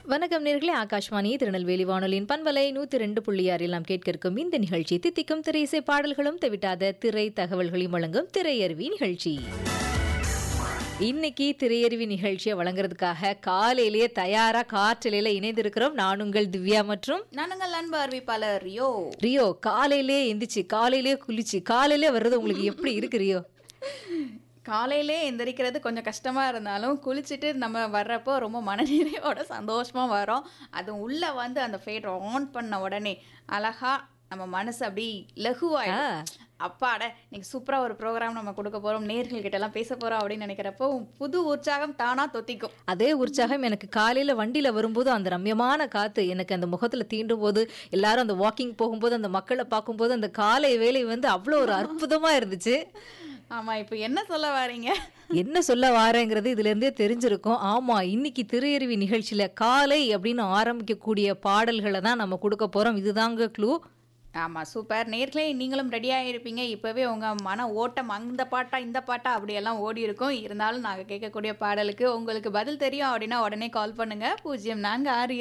வணக்கம் நேர்களே, ஆகாஷ்வாணி திருநெல்வேலி வானொலியின் பண்பலை 102.6 நாம் கேட்க இருக்கும் இந்த நிகழ்ச்சி தித்திக்கும் திரை இசை பாடல்களும் தவிட்டாத திரை தகவல்களையும் வழங்கும் திரையருவி நிகழ்ச்சி. இன்னைக்கு திரையருவி நிகழ்ச்சியை வழங்குறதுக்காக காலையிலேயே தயாரா காற்றலையில இணைந்திருக்கிறோம். நான் உங்கள் திவ்யா மற்றும் நான் உங்கள் அன்பு அறிவிப்பாளர் ரியோ. ரியோ, காலையிலேயே எந்திரிச்சு காலையிலேயே குளிச்சு காலையிலே வர்றது உங்களுக்கு எப்படி இருக்கு ரியோ? காலையிலே எந்திரிக்கிறது கொஞ்சம் கஷ்டமாக இருந்தாலும் குளிச்சுட்டு நம்ம வர்றப்போ ரொம்ப மனநிறைவோட சந்தோஷமாக வரோம். அது உள்ளே வந்து அந்த ஃபேட் ஆன் பண்ண உடனே அழகா நம்ம மனசு அப்படி லகுவாயிடும். அப்பாட இன்னைக்கு சூப்பராக ஒரு ப்ரோக்ராம் நம்ம கொடுக்க போகிறோம், நேர்கள்கிட்ட எல்லாம் பேச போகிறோம் அப்படின்னு நினைக்கிறப்போ புது உற்சாகம் தானாக தொத்திக்கும். அதே உற்சாகம் எனக்கு காலையில் வண்டியில் வரும்போது அந்த ரம்யமான காற்று எனக்கு அந்த முகத்தில் தீண்டும் போது, எல்லாரும் அந்த வாக்கிங் போகும்போது அந்த மக்களை பார்க்கும்போது அந்த காலை வேலை வந்து அவ்வளோ ஒரு அற்புதமாக இருந்துச்சு. ஆமாம், இப்போ என்ன சொல்ல வாரீங்க? என்ன சொல்ல வாரேங்கிறது இதுலேருந்தே தெரிஞ்சிருக்கும். ஆமாம், இன்னைக்கு திரையருவி நிகழ்ச்சியில் காலை அப்படின்னு ஆரம்பிக்கக்கூடிய பாடல்களை தான் நம்ம கொடுக்க போகிறோம். இதுதாங்க க்ளூ. ஆமாம், சூப்பர். நேர்களே, நீங்களும் ரெடியாக இருப்பீங்க. இப்போவே உங்கள் மன ஓட்டம் அந்த பாட்டா இந்த பாட்டா அப்படியெல்லாம் ஓடி இருக்கும். இருந்தாலும் நாங்கள் கேட்கக்கூடிய பாடலுக்கு உங்களுக்கு பதில் தெரியும் அப்படின்னா உடனே கால் பண்ணுங்கள். 0466